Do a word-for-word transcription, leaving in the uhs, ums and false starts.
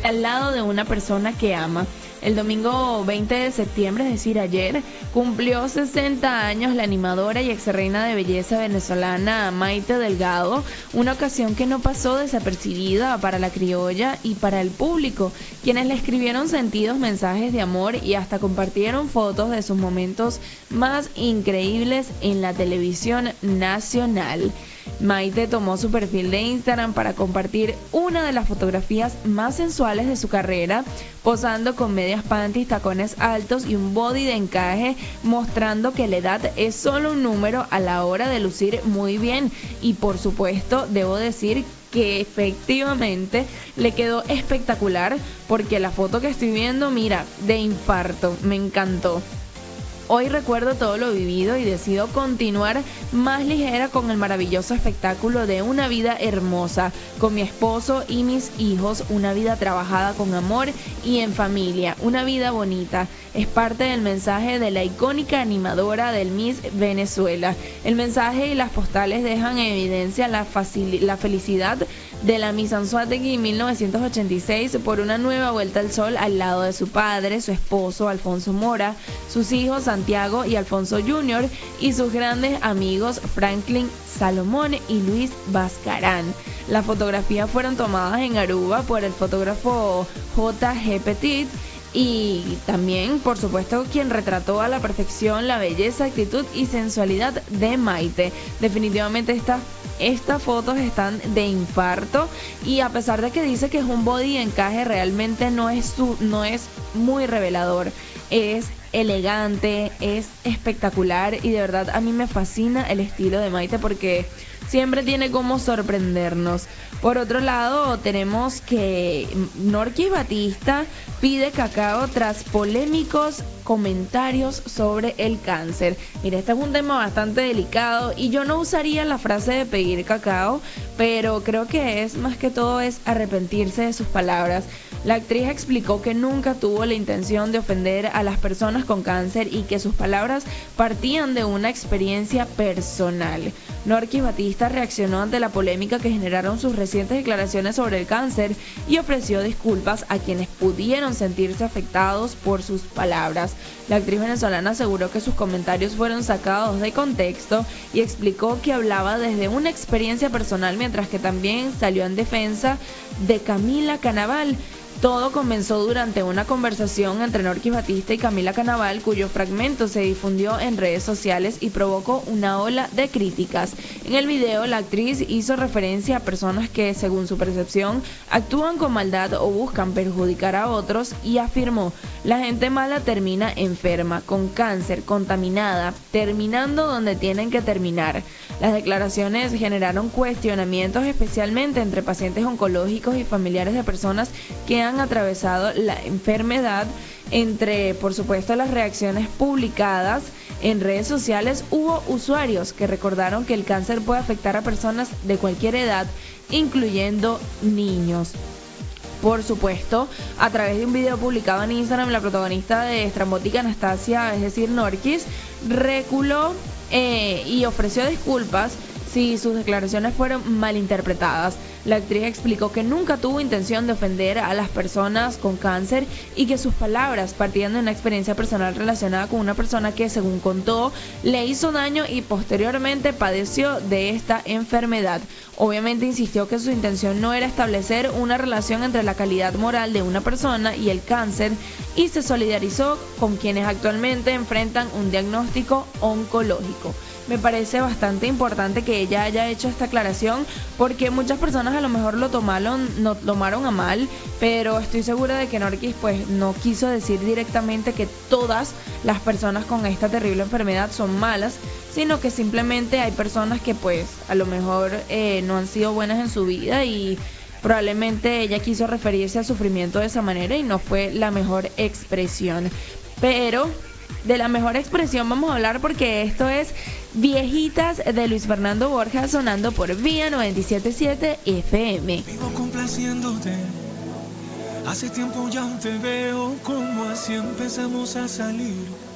al lado de una persona que ama. El domingo veinte de septiembre, es decir, ayer, cumplió sesenta años la animadora y ex reina de belleza venezolana Maite Delgado, una ocasión que no pasó desapercibida para la criolla y para el público, quienes le escribieron sentidos mensajes de amor y hasta compartieron fotos de sus momentos más increíbles en la televisión nacional. Maite tomó su perfil de Instagram para compartir una de las fotografías más sensuales de su carrera, posando con medias panties, tacones altos y un body de encaje, mostrando que la edad es solo un número a la hora de lucir muy bien. Y por supuesto, debo decir que efectivamente le quedó espectacular, porque la foto que estoy viendo, mira, de infarto, me encantó. Hoy recuerdo todo lo vivido y decido continuar más ligera con el maravilloso espectáculo de una vida hermosa, con mi esposo y mis hijos, una vida trabajada con amor y en familia, una vida bonita. Es parte del mensaje de la icónica animadora del Miss Venezuela. El mensaje y las postales dejan en evidencia la, facil- la felicidad de la Miss Anzoátegui en mil novecientos ochenta y seis por una nueva vuelta al sol al lado de su padre, su esposo Alfonso Mora, sus hijos Santiago y Alfonso junior y sus grandes amigos Franklin Salomón y Luis Bascarán. Las fotografías fueron tomadas en Aruba por el fotógrafo J G Petit, y también, por supuesto, quien retrató a la perfección la belleza, actitud y sensualidad de Maite. Definitivamente estas estas fotos están de infarto, y a pesar de que dice que es un body encaje, realmente no es su, no es muy revelador. Es elegante, es espectacular, y de verdad a mí me fascina el estilo de Maite porque siempre tiene como sorprendernos. Por otro lado, tenemos que Norquis Batista pide cacao tras polémicos comentarios sobre el cáncer. Mira, este es un tema bastante delicado y yo no usaría la frase de pedir cacao, pero creo que es más que todo es arrepentirse de sus palabras. La actriz explicó que nunca tuvo la intención de ofender a las personas con cáncer y que sus palabras partían de una experiencia personal. Norquis Batista reaccionó ante la polémica que generaron sus recientes declaraciones sobre el cáncer y ofreció disculpas a quienes pudieron sentirse afectados por sus palabras. La actriz venezolana aseguró que sus comentarios fueron sacados de contexto y explicó que hablaba desde una experiencia personal, mientras que también salió en defensa de Camila Canaval. Todo comenzó durante una conversación entre Norquis Batista y Camila Canaval, cuyo fragmento se difundió en redes sociales y provocó una ola de críticas. En el video, la actriz hizo referencia a personas que, según su percepción, actúan con maldad o buscan perjudicar a otros, y afirmó: la gente mala termina enferma, con cáncer, contaminada, terminando donde tienen que terminar. Las declaraciones generaron cuestionamientos, especialmente entre pacientes oncológicos y familiares de personas que han atravesado la enfermedad. Entre, por supuesto, las reacciones publicadas en redes sociales, hubo usuarios que recordaron que el cáncer puede afectar a personas de cualquier edad, incluyendo niños. Por supuesto, a través de un video publicado en Instagram, la protagonista de Estrambótica, Anastasia, es decir, Norquis, reculó eh, y ofreció disculpas si sus declaraciones fueron malinterpretadas. La actriz explicó que nunca tuvo intención de ofender a las personas con cáncer y que sus palabras partían de una experiencia personal relacionada con una persona que, según contó, le hizo daño y posteriormente padeció de esta enfermedad. Obviamente insistió que su intención no era establecer una relación entre la calidad moral de una persona y el cáncer, y se solidarizó con quienes actualmente enfrentan un diagnóstico oncológico. Me parece bastante importante que ella haya hecho esta aclaración, porque muchas personas a lo mejor lo tomaron, no, tomaron a mal, pero estoy segura de que Norquis pues no quiso decir directamente que todas las personas con esta terrible enfermedad son malas, sino que simplemente hay personas que pues a lo mejor eh, no han sido buenas en su vida, y probablemente ella quiso referirse al sufrimiento de esa manera y no fue la mejor expresión. Pero de la mejor expresión vamos a hablar, porque esto es Viejitas de Luis Fernando Borja, sonando por Vía noventa y siete punto siete F M. Vivo complaciéndote, hace tiempo ya te veo, como así empezamos a salir.